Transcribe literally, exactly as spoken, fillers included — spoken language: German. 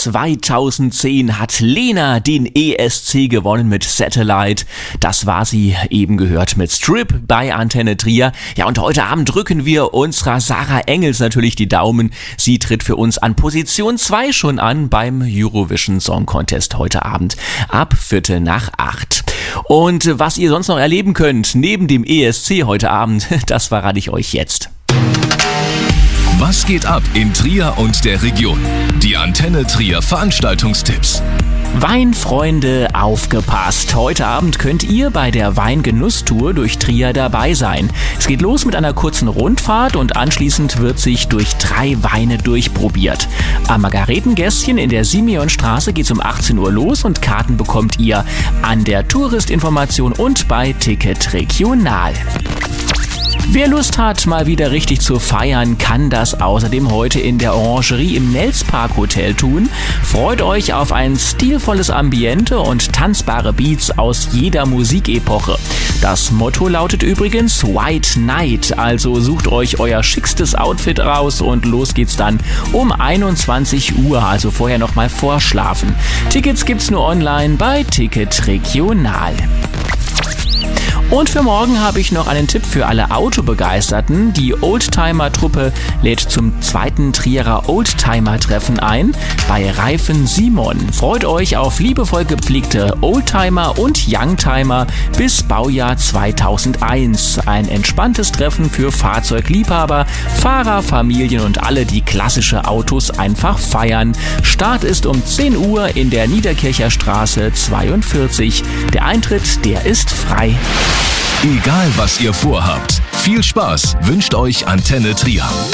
zweitausendzehn hat Lena den E S C gewonnen mit Satellite. Das war sie eben gehört mit Strip bei Antenne Trier. Ja, und heute Abend drücken wir unserer Sarah Engels natürlich die Daumen. Sie tritt für uns an Position zwei schon an beim Eurovision Song Contest heute Abend ab Viertel nach acht. Und was ihr sonst noch erleben könnt, neben dem E S C heute Abend, das verrate ich euch jetzt. Was geht ab in Trier und der Region? Die Antenne Trier Veranstaltungstipps. Weinfreunde, aufgepasst! Heute Abend könnt ihr bei der Weingenusstour durch Trier dabei sein. Es geht los mit einer kurzen Rundfahrt und anschließend wird sich durch drei Weine durchprobiert. Am Margaretengässchen in der Simeonstraße geht's um achtzehn Uhr los und Karten bekommt ihr an der Touristinformation und bei Ticket Regional. Wer Lust hat, mal wieder richtig zu feiern, kann das außerdem heute in der Orangerie im Nelspark Hotel tun. Freut euch auf ein stilvolles Ambiente und tanzbare Beats aus jeder Musikepoche. Das Motto lautet übrigens White Night, also sucht euch euer schickstes Outfit raus und los geht's dann um einundzwanzig Uhr, also vorher noch mal vorschlafen. Tickets gibt's nur online bei Ticket Regional. Und für morgen habe ich noch einen Tipp für alle Autobegeisterten. Die Oldtimer-Truppe lädt zum zweiten Trierer Oldtimer-Treffen ein bei Reifen Simon. Freut euch auf liebevoll gepflegte Oldtimer und Youngtimer bis Baujahr zweitausendeins. Ein entspanntes Treffen für Fahrzeugliebhaber, Fahrer, Familien und alle, die klassische Autos einfach feiern. Start ist um zehn Uhr in der Niederkircher Straße zweiundvierzig. Der Eintritt, der ist frei. Egal was ihr vorhabt, viel Spaß wünscht euch Antenne Trier.